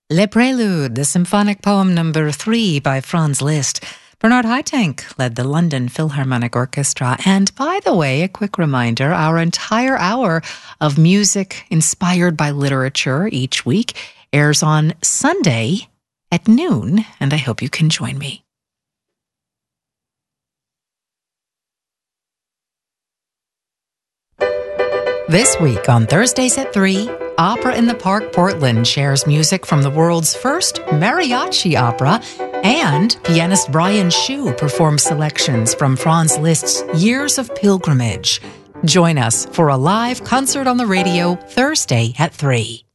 Le Prélude, the symphonic poem number 3 by Franz Liszt. Bernard Haitink led the London Philharmonic Orchestra. And by the way, a quick reminder, our entire hour of music inspired by literature each week airs on Sunday at noon, and I hope you can join me. This week on Thursdays at 3, Opera in the Park Portland shares music from the world's first mariachi opera, and pianist Brian Hsu performs selections from Franz Liszt's Years of Pilgrimage. Join us for a live concert on the radio Thursday at 3.